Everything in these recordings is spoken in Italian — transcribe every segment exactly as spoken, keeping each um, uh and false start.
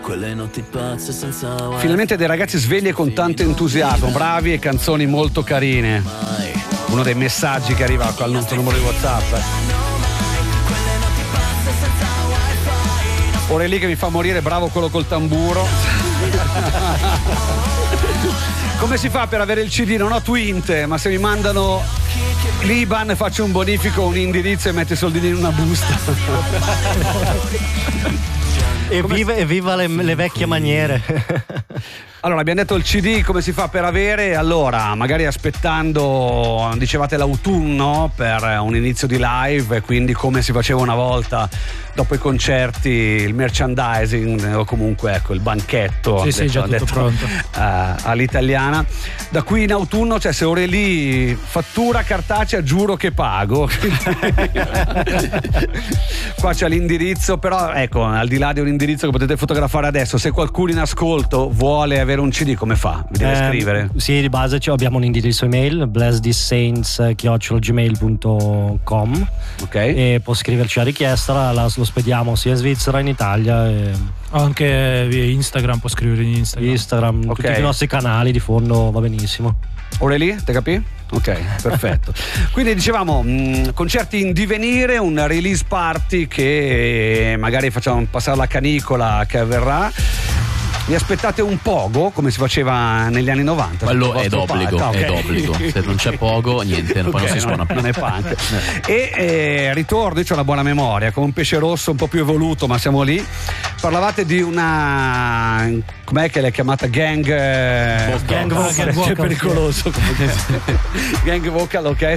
Quelle notti pazze senza wifi. Finalmente dei ragazzi svegli e con tanto entusiasmo, bravi e canzoni molto carine. Uno dei messaggi che arriva al nostro numero di WhatsApp. Ora è lì che mi fa morire, bravo quello col tamburo. Come si fa per avere il C D? Non ho Twint, ma se mi mandano l'I B A N faccio un bonifico, un indirizzo e metto i soldini in una busta. Evviva, evviva le, le vecchie maniere. Allora, abbiamo detto il C D, come si fa per avere? Allora, magari aspettando, dicevate l'autunno per un inizio di live, e quindi come si faceva una volta dopo i concerti, il merchandising o comunque ecco il banchetto. Sì, detto, sì, già tutto detto, pronto. Uh, all'italiana. Da qui in autunno, cioè se ore lì fattura cartacea, giuro che pago. Qua c'è l'indirizzo, però ecco, al di là di un indirizzo che potete fotografare adesso, se qualcuno in ascolto vuole avere un C D, come fa? Vi deve eh, scrivere? Sì, di base abbiamo un indirizzo email, blessedissaints chiocciola gmail punto com, ok, e può scriverci a richiesta, la, la, lo spediamo sia in Svizzera che in Italia. E... anche via Instagram, può scrivere in Instagram. Instagram, okay. Tutti i nostri canali di fondo va benissimo. Ora lì, te capì? Ok, perfetto. Quindi dicevamo mh, concerti in divenire, un release party che magari facciamo passare la canicola che avverrà. Vi aspettate un pogo come si faceva negli anni novanta? Quello è d'obbligo, ah, okay. è d'obbligo. Se non c'è pogo, niente, poi okay, non si suona non, più. Non è punk. E eh, ritorno, io c'ho una buona memoria, con un pesce rosso un po' più evoluto, ma siamo lì. Parlavate di una, com'è che l'hai chiamata? Gang eh, Gang vocal, vocal, vocal, è pericoloso. Gang vocal, ok.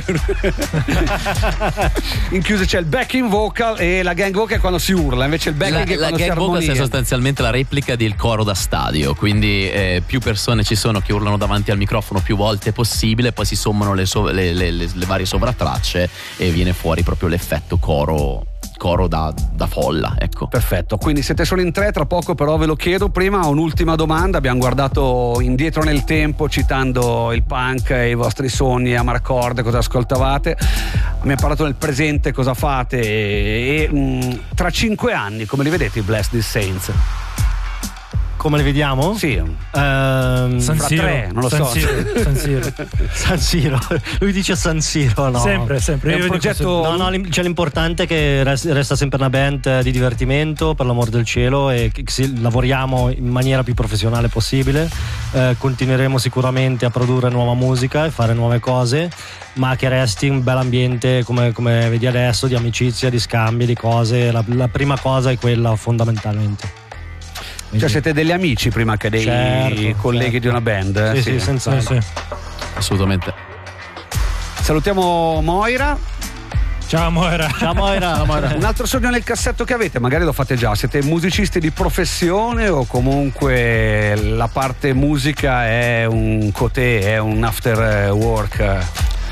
In chiuso c'è il backing vocal e la gang vocal è quando si urla, invece il backing La, è la quando si gang vocal armonia. è sostanzialmente la replica del coro da stadio, quindi eh, più persone ci sono che urlano davanti al microfono più volte possibile, poi si sommano le, so- le, le, le, le varie sovratracce e viene fuori proprio l'effetto coro coro da, da folla, ecco. Perfetto, quindi siete solo in tre, tra poco però ve lo chiedo. Prima un'ultima domanda, abbiamo guardato indietro nel tempo citando il punk e i vostri sogni, Amarcord, cosa ascoltavate, abbiamo parlato nel presente, cosa fate e, e mh, tra cinque anni come li vedete i Blessed Saints? Come le vediamo? Sì, Ehm, San fra Siro, tre, non lo San so. Siro, San Siro. San Siro. Lui dice San Siro, no? Sempre, sempre. È un Io dico progetto- sempre. No, no, l'im- cioè, l'importante è che res- resta sempre una band di divertimento, per l'amor del cielo, e che si- lavoriamo in maniera più professionale possibile. Eh, continueremo sicuramente a produrre nuova musica e fare nuove cose, ma che resti un bel ambiente come, come vedi adesso, di amicizia, di scambi, di cose. La, la prima cosa è quella, fondamentalmente. Cioè siete degli amici prima che dei Certo, colleghi certo. di una band? Sì, sì, senza Sì, sì. Assolutamente. Salutiamo Moira. Ciao Moira. Ciao Moira. Un altro sogno nel cassetto che avete, magari lo fate già, siete musicisti di professione o comunque la parte musica è un cotè, è un after work?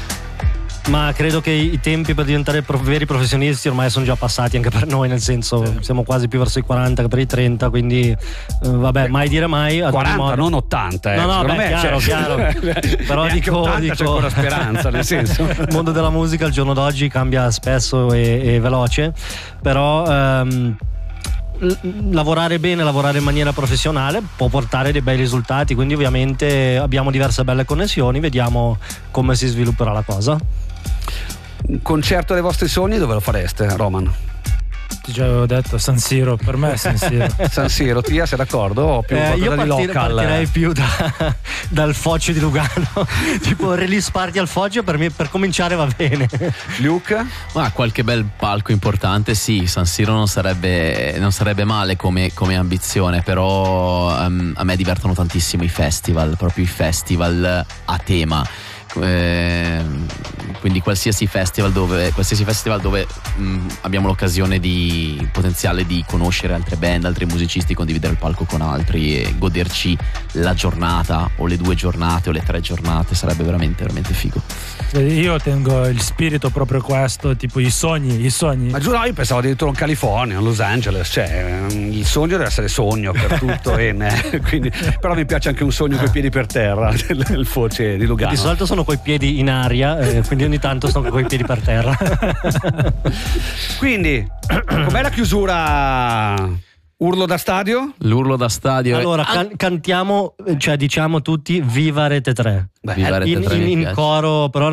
Ma credo che i tempi per diventare prof- veri professionisti ormai sono già passati anche per noi, nel senso sì. Siamo quasi più verso i quaranta che per i trenta, quindi eh, vabbè, mai dire mai. Ad ogni quaranta, modo- non ottanta, eh. No, no, Secondo beh, me chiaro, c'è- chiaro. Però neanche dico, ottanta dico c'è ancora speranza, nel senso. Il mondo della musica al giorno d'oggi cambia spesso e, e veloce, però ehm, l- lavorare bene, lavorare in maniera professionale può portare dei bei risultati, quindi ovviamente abbiamo diverse belle connessioni, vediamo come si svilupperà la cosa. Un concerto dei vostri sogni dove lo fareste, Roman? Ti già avevo detto San Siro, per me è San Siro. San Siro, Tia, sei d'accordo? O più Eh, io qualcosa di partire- local? partirei più da, dal Foggio di Lugano, tipo release party al Foggio per, me, per cominciare va bene. Luke? Ma qualche bel palco importante, sì. San Siro non sarebbe, non sarebbe male come, come ambizione, però um, a me divertono tantissimo i festival, proprio i festival a tema. Eh, quindi qualsiasi festival dove qualsiasi festival dove mh, abbiamo l'occasione di potenziale di conoscere altre band, altri musicisti, condividere il palco con altri e goderci la giornata o le due giornate o le tre giornate, sarebbe veramente veramente figo. Io tengo il spirito proprio questo, tipo i sogni, i sogni. Ma giuro, io pensavo addirittura in California, a Los Angeles, cioè il sogno deve essere sogno per tutto e ne, quindi, però mi piace anche un sogno coi piedi per terra, il, il Foce di Lugano. Di solito sono coi piedi in aria, eh, quindi ogni tanto sto coi piedi per terra. Quindi, com'è la chiusura Urlo da stadio? L'urlo da stadio. Allora, è... can- cantiamo, cioè diciamo tutti Viva Rete tre. Beh, Viva Rete in, tre, in, mi in piace. coro, però